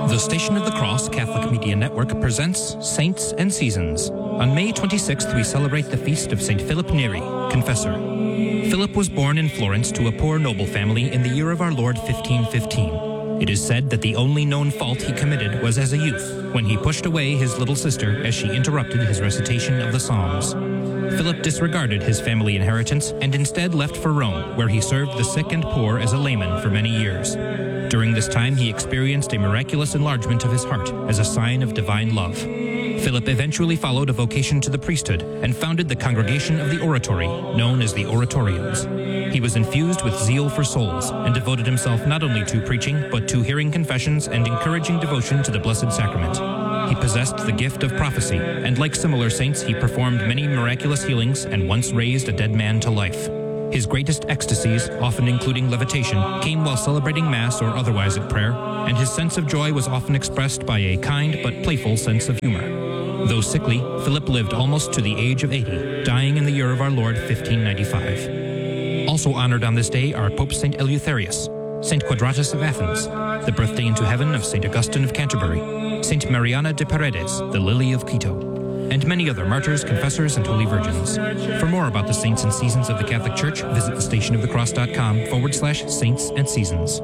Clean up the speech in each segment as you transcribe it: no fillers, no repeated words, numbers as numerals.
The Station of the Cross Catholic Media Network presents Saints and Seasons. On May 26th, we celebrate the feast of St. Philip Neri, Confessor. Philip was born in Florence to a poor noble family in the year of our Lord 1515. It is said that the only known fault he committed was as a youth, when he pushed away his little sister as she interrupted his recitation of the Psalms. Philip disregarded his family inheritance and instead left for Rome, where he served the sick and poor as a layman for many years. During this time, he experienced a miraculous enlargement of his heart as a sign of divine love. Philip eventually followed a vocation to the priesthood and founded the Congregation of the Oratory, known as the Oratorians. He was infused with zeal for souls and devoted himself not only to preaching, but to hearing confessions and encouraging devotion to the Blessed Sacrament. He possessed the gift of prophecy, and like similar saints, he performed many miraculous healings and once raised a dead man to life. His greatest ecstasies, often including levitation, came while celebrating Mass or otherwise at prayer, and his sense of joy was often expressed by a kind but playful sense of humor. Though sickly, Philip lived almost to the age of 80, dying in the year of our Lord 1595. Also honored on this day are Pope St. Eleutherius, St. Quadratus of Athens, the birthday into heaven of St. Augustine of Canterbury, St. Mariana de Paredes, the Lily of Quito, and many other martyrs, confessors, and holy virgins. For more about the saints and seasons of the Catholic Church, visit thestationofthecross.com/saints and seasons.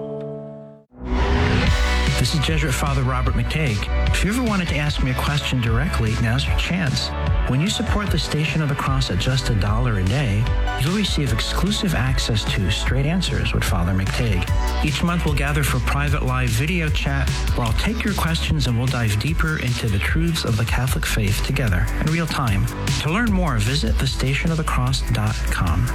This is Jesuit Father Robert McTague. If you ever wanted to ask me a question directly, now's your chance. When you support the Station of the Cross at just $1 a day, you'll receive exclusive access to Straight Answers with Father McTague. Each month we'll gather for private live video chat where I'll take your questions and we'll dive deeper into the truths of the Catholic faith together in real time. To learn more, visit thestationofthecross.com.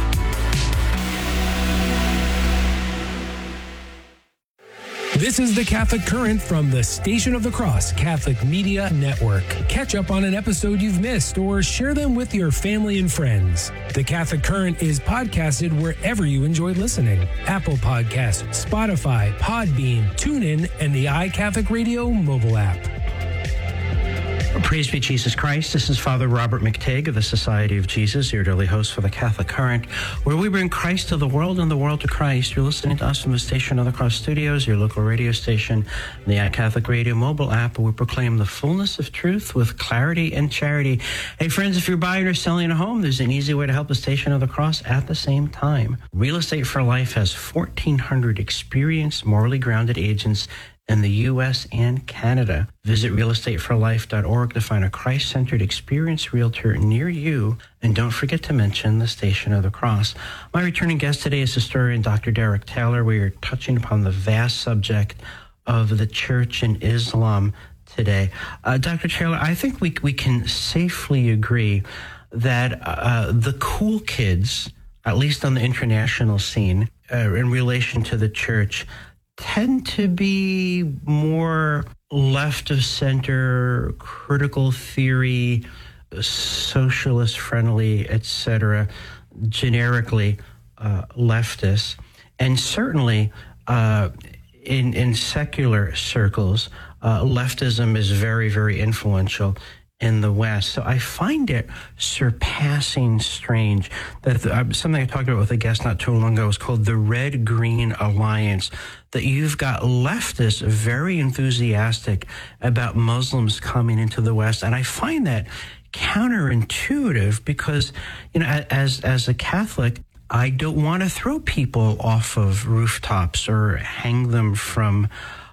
This is the Catholic Current from the Station of the Cross Catholic Media Network. Catch up on an episode you've missed or share them with your family and friends. The Catholic Current is podcasted wherever you enjoy listening. Apple Podcasts, Spotify, Podbean, TuneIn, and the iCatholic Radio mobile app. Praise be Jesus Christ. This is Father Robert McTague of the Society of Jesus, your daily host for the Catholic Current, where we bring Christ to the world and the world to Christ. You're listening to us from the Station of the Cross Studios, your local radio station, the iCatholic Radio mobile app, where we proclaim the fullness of truth with clarity and charity. Hey, friends, if you're buying or selling a home, there's an easy way to help the Station of the Cross at the same time. Real Estate for Life has 1,400 experienced, morally grounded agents in the U.S. and Canada. Visit realestateforlife.org to find a Christ-centered experienced realtor near you. And don't forget to mention the Station of the Cross. My returning guest today is historian Dr. Derek Taylor. We are touching upon the vast subject of the Church and Islam today. Dr. Taylor, I think we can safely agree that the cool kids, at least on the international scene, in relation to the Church, tend to be more left of center, critical theory, socialist friendly, etc., generically leftist. And certainly in secular circles, leftism is very, very influential in the West. So I find it surpassing strange that something I talked about with a guest not too long ago was called the Red-Green Alliance, that you've got leftists very enthusiastic about Muslims coming into the West. And I find that counterintuitive because, as a Catholic, I don't want to throw people off of rooftops or hang them from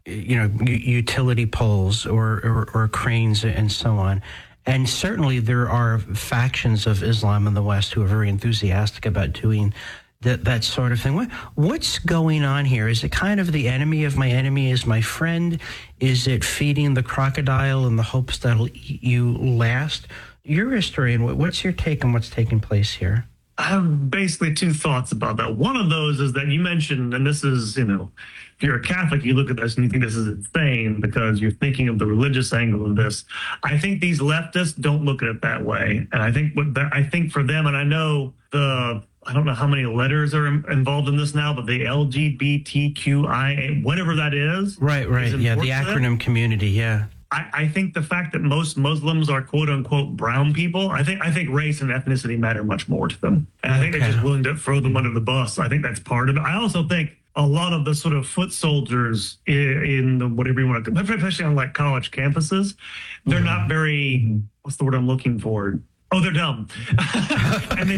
utility poles or cranes and so on. And certainly there are factions of Islam in the West who are very enthusiastic about doing that sort of thing. What's going on here? Is it kind of the enemy of my enemy is my friend? Is it feeding the crocodile in the hopes that'll eat you last? You're a historian. What's your take on what's taking place here? I have basically two thoughts about that. One of those is that you mentioned, and this is, if you're a Catholic, you look at this and you think this is insane because you're thinking of the religious angle of this. I think these leftists don't look at it that way. And I think for them, and I know I don't know how many letters are involved in this now, but the LGBTQIA, whatever that is. Right. Yeah, the acronym community, yeah. I think the fact that most Muslims are quote unquote brown people, I think race and ethnicity matter much more to them. And I think they're just willing to throw them under the bus. I think that's part of it. I also think a lot of the sort of foot soldiers in the whatever you want to, especially on like college campuses, they're not very, what's the word I'm looking for? Oh, they're dumb, and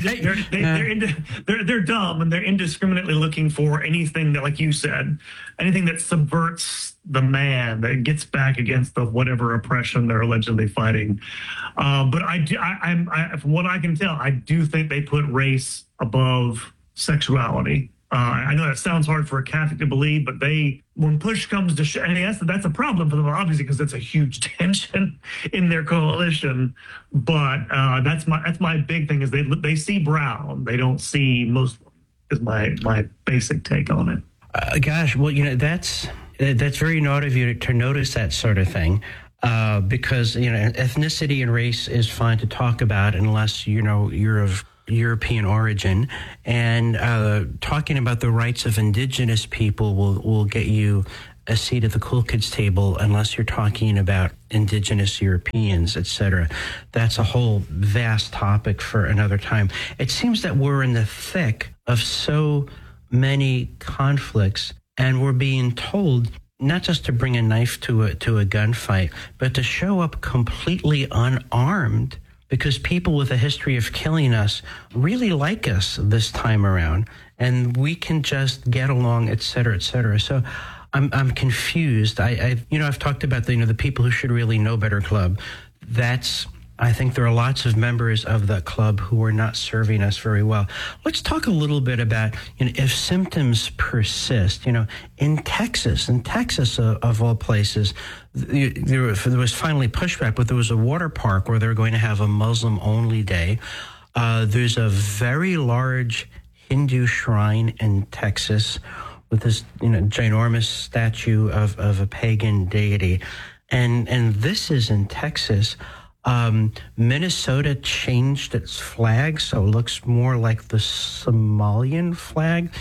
they're dumb, and they're indiscriminately looking for anything that, like you said, anything that subverts the man, that gets back against the whatever oppression they're allegedly fighting. But from what I can tell, I do think they put race above sexuality. I know that sounds hard for a Catholic to believe, but when push comes to shove, and that's a problem for them, obviously, because that's a huge tension in their coalition. But that's my big thing is they see brown, they don't see Muslim. Is my basic take on it. Gosh, well, that's very naughty of you to notice that sort of thing. Because ethnicity and race is fine to talk about unless you're of European origin, and talking about the rights of indigenous people will get you a seat at the cool kids table unless you're talking about indigenous Europeans, etc. That's a whole vast topic for another time. It seems that we're in the thick of so many conflicts, and we're being told not just to bring a knife to a gunfight, but to show up completely unarmed, because people with a history of killing us really like us this time around, and we can just get along, et cetera, et cetera. So I'm confused. I've talked about the people who should really know better club. I think there are lots of members of that club who are not serving us very well. Let's talk a little bit about, if symptoms persist. In Texas of all places, there was finally pushback, but there was a water park where they're going to have a Muslim-only day. There's a very large Hindu shrine in Texas with this, ginormous statue of a pagan deity, and this is in Texas. Minnesota changed its flag, so it looks more like the Somalian flag.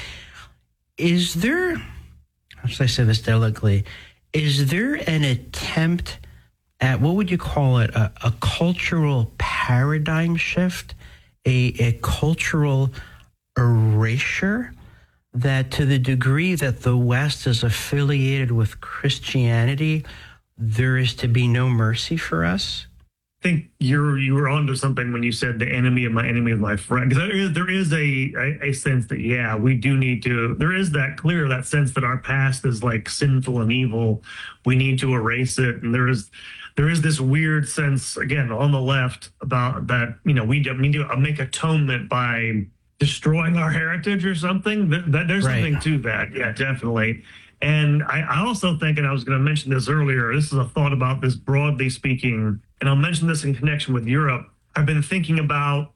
Is there, how should I say this delicately, is there an attempt at, what would you call it, a cultural paradigm shift, a cultural erasure, that to the degree that the West is affiliated with Christianity, there is to be no mercy for us? I think you were onto something when you said the enemy of my enemy is my friend. Because there is a sense that, we do need to, there is that sense that our past is like sinful and evil. We need to erase it. And there is this weird sense, again, on the left about that, we need to make atonement by destroying our heritage or something. That there's something to that. Yeah, definitely. And I also think, and I was going to mention this earlier, this is a thought about this broadly speaking, and I'll mention this in connection with Europe. I've been thinking about,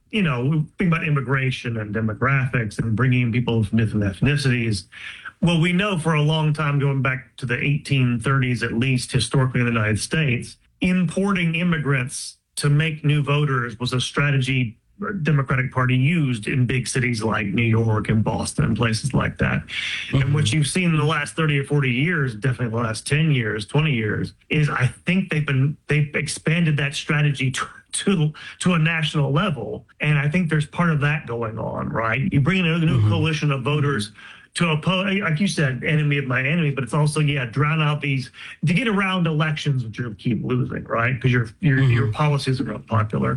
immigration and demographics and bringing people from different ethnicities. Well, we know for a long time, going back to the 1830s, at least historically in the United States, importing immigrants to make new voters was a strategy Democratic Party used in big cities like New York and Boston and places like that. Mm-hmm. And what you've seen in the last 30 or 40 years, definitely the last 10 years, 20 years, is I think they've expanded that strategy to a national level. And I think there's part of that going on, right? You bring in a new coalition of voters to oppose, like you said, enemy of my enemy, but it's also, drown out these, to get around elections, which you'll keep losing, right? Because your policies are not popular.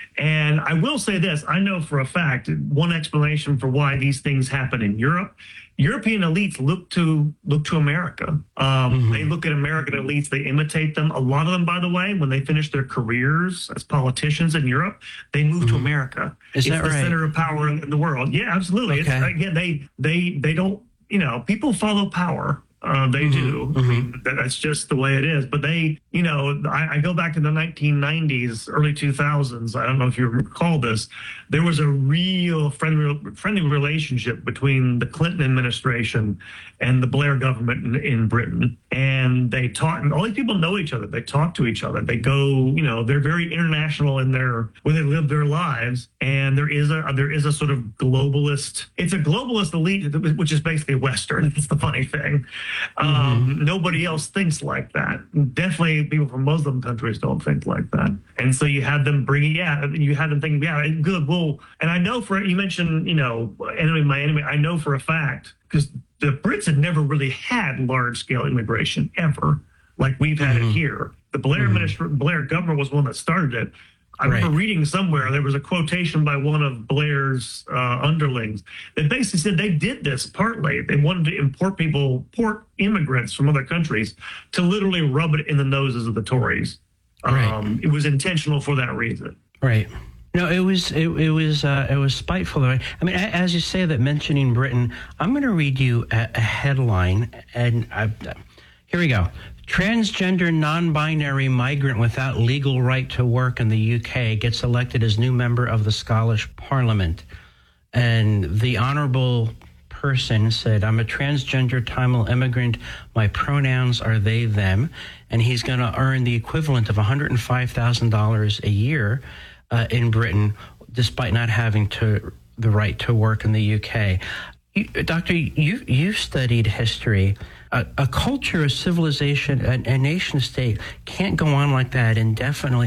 And I will say this, I know for a fact, one explanation for why these things happen in Europe, European elites look to America. They look at American elites, they imitate them. A lot of them, by the way, when they finish their careers as politicians in Europe, they move to America. Is that right? It's the center of power in the world. Yeah, absolutely. Okay. They don't, people follow power. They do. I mean, that's just the way it is. But they, I go back to the 1990s, early 2000s. I don't know if you recall this. There was a real friendly relationship between the Clinton administration and the Blair government in Britain. And they talk, and all these people know each other. They talk to each other. They go, they're very international in where they live their lives. And there is a sort of globalist, it's a globalist elite, which is basically Western. That's the funny thing. Nobody else thinks like that. Definitely people from Muslim countries don't think like that. And so you had them thinking, good, well, and I know you mentioned, enemy, my enemy, I know for a fact, because the Brits had never really had large-scale immigration ever, like we've had it here. The Blair Blair government was one that started it. I remember reading somewhere, there was a quotation by one of Blair's underlings that basically said they did this partly. They wanted to import immigrants from other countries to literally rub it in the noses of the Tories. It was intentional for that reason. Right. No, it was spiteful. I mean, as you say that, mentioning Britain, I'm going to read you a headline, and here we go. Transgender non-binary migrant without legal right to work in the UK gets elected as new member of the Scottish Parliament. And the honorable person said, I'm a transgender Tamil immigrant. My pronouns are they, them. And he's going to earn the equivalent of $105,000 a year in Britain, despite not having the right to work in the UK. Doctor, you've studied history. A culture, a civilization, a nation state can't go on like that indefinitely.